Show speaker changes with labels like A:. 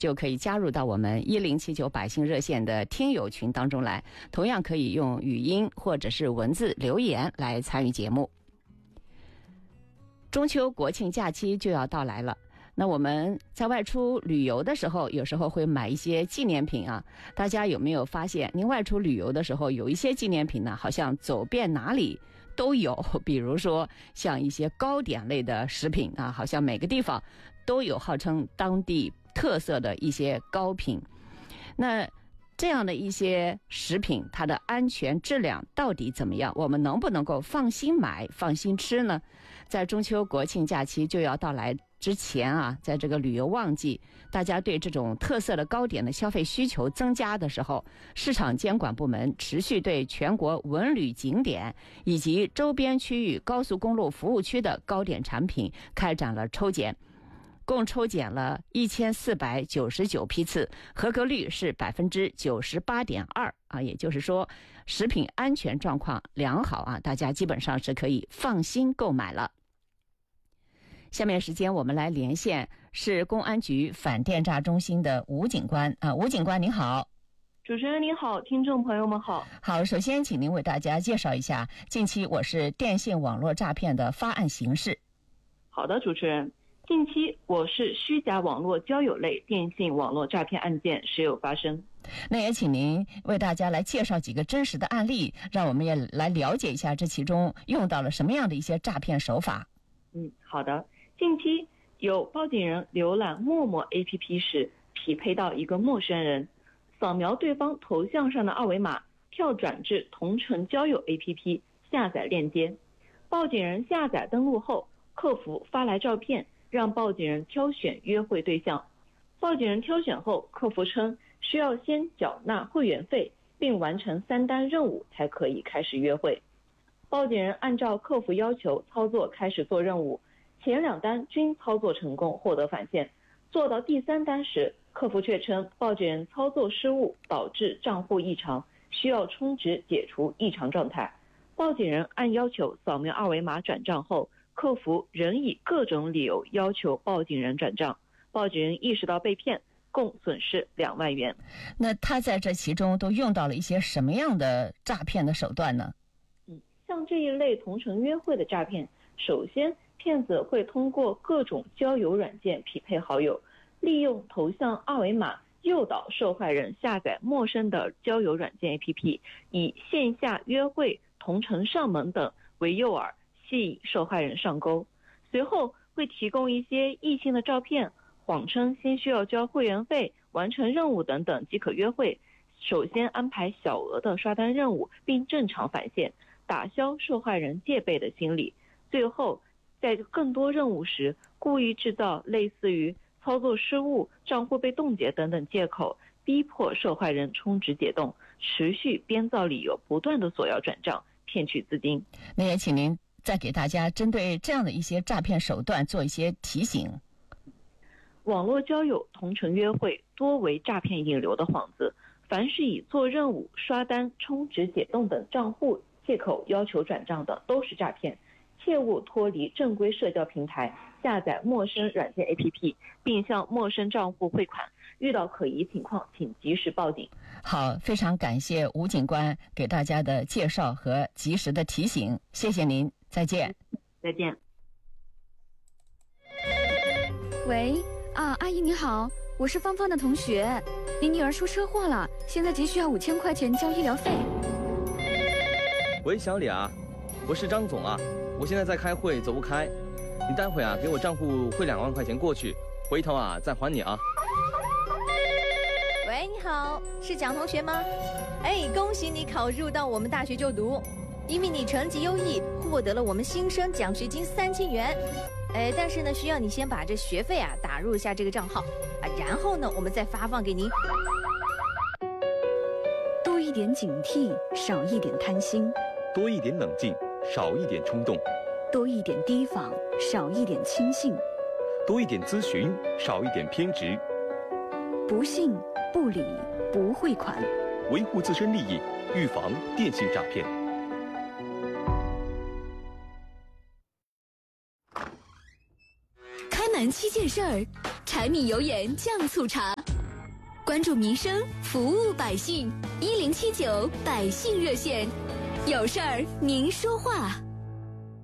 A: 就可以加入到我们1079百姓热线的听友群当中来，同样可以用语音或者是文字留言来参与节目。中秋国庆假期就要到来了，那我们在外出旅游的时候，有时候会买一些纪念品啊。大家有没有发现，您外出旅游的时候，有一些纪念品呢，好像走遍哪里都有。比如说像一些糕点类的食品啊，好像每个地方都有号称当地特色的一些糕品。那这样的一些食品，它的安全质量到底怎么样？我们能不能够放心买、放心吃呢？在中秋国庆假期就要到来之前啊，在这个旅游旺季，大家对这种特色的糕点的消费需求增加的时候，市场监管部门持续对全国文旅景点以及周边区域高速公路服务区的糕点产品开展了抽检。共抽检了1499批次，合格率是98.2%啊，也就是说，食品安全状况良好啊，大家基本上是可以放心购买了。下面时间我们来连线市公安局反电诈中心的吴警官啊，吴警官您好。
B: 主持人您好，听众朋友们好。
A: 好，首先请您为大家介绍一下近期我市电信网络诈骗的发案形势。
B: 好的，主持人。近期我市虚假网络交友类电信网络诈骗案件时有发生。
A: 那也请您为大家来介绍几个真实的案例，让我们也来了解一下这其中用到了什么样的一些诈骗手法。
B: 好的。近期有报警人浏览陌陌 APP 时匹配到一个陌生人，扫描对方头像上的二维码，跳转至同城交友 APP 下载链接。报警人下载登录后，客服发来照片，让报警人挑选约会对象。报警人挑选后，客服称需要先缴纳会员费，并完成3单任务才可以开始约会。报警人按照客服要求操作开始做任务，前2单均操作成功，获得返现。做到第3单时，客服却称报警人操作失误导致账户异常，需要充值解除异常状态。报警人按要求扫描二维码转账后，客服仍以各种理由要求报警人转账，报警人意识到被骗，共损失2万元。
A: 那他在这其中都用到了一些什么样的诈骗的手段呢？
B: 像这一类同城约会的诈骗，首先骗子会通过各种交友软件匹配好友，利用头像二维码诱导受害人下载陌生的交友软件 APP， 以线下约会、同城上门等为诱饵，吸引受害人上钩。随后会提供一些异性的照片，谎称先需要交会员费、完成任务等等即可约会。首先安排小额的刷单任务，并正常返现，打消受害人戒备的心理。最后在更多任务时，故意制造类似于操作失误、账户被冻结等等借口，逼迫受害人充值解冻，持续编造理由，不断的索要转账，骗取资金。
A: 那也请您再给大家针对这样的一些诈骗手段做一些提醒。
B: 网络交友、同城约会多为诈骗引流的幌子，凡是以做任务、刷单、充值解冻等账户借口要求转账的都是诈骗，切勿脱离正规社交平台，下载陌生软件 APP， 并向陌生账户汇款。遇到可疑情况，请及时报警。
A: 好，非常感谢吴警官给大家的介绍和及时的提醒，谢谢您，再见。
B: 再见。
C: 喂，阿姨你好，我是芳芳的同学，你女儿出车祸了，现在急需要5000块钱交医疗费。
D: 喂，小李啊，我是张总啊，我现在在开会，走不开，你待会啊给我账户汇2万块钱过去，回头啊再还你啊。
E: 喂，你好，是蒋同学吗？恭喜你考入到我们大学就读，因为你成绩优异，获得了我们新生奖学金3000元。但是呢，需要你先把这学费啊打入一下这个账号啊，然后呢，我们再发放给您。
C: 多一点警惕，少一点贪心；
F: 多一点冷静，少一点冲动；
C: 多一点提防，少一点轻信；
F: 多一点咨询，少一点偏执。
C: 不信、不理、不汇款，
F: 维护自身利益，预防电信诈骗。
G: 开门7件事儿：柴米油盐酱醋茶，
C: 关注民生，服务百姓，1079百姓热线，有事儿您说话。